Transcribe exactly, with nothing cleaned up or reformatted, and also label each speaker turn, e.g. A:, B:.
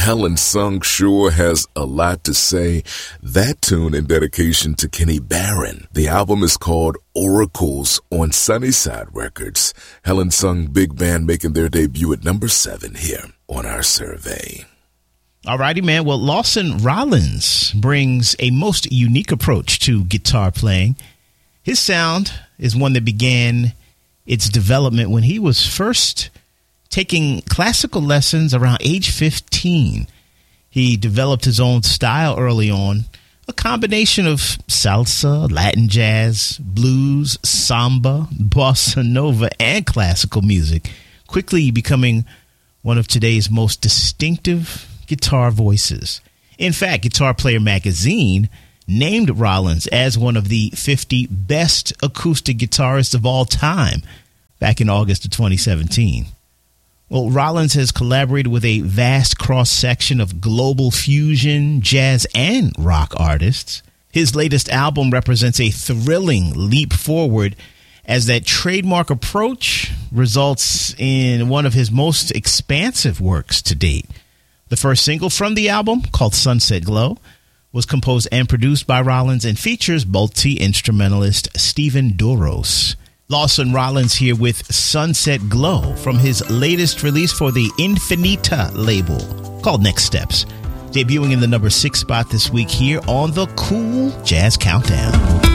A: Helen Sung sure has a lot to say. That tune in dedication to Kenny Barron. The album is called Oracles on Sunnyside Records. Helen Sung Big Band making their debut at number seven here on our survey.
B: All righty, man. Well, Lawson Rollins brings a most unique approach to guitar playing. His sound is one that began its development when he was first taking classical lessons around age fifteen. He developed his own style early on, a combination of salsa, Latin jazz, blues, samba, bossa nova, and classical music, quickly becoming one of today's most distinctive guitar voices. In fact, Guitar Player magazine named Rollins as one of the fifty best acoustic guitarists of all time back in August of twenty seventeen. Well, Rollins has collaborated with a vast cross-section of global fusion, jazz, and rock artists. His latest album represents a thrilling leap forward as that trademark approach results in one of his most expansive works to date. The first single from the album, called Sunset Glow, was composed and produced by Rollins and features multi-instrumentalist Stephen Douros. Lawson Rollins here with Sunset Glow from his latest release for the Infinita label called Next Steps, debuting in the number six spot this week here on the Cool Jazz Countdown.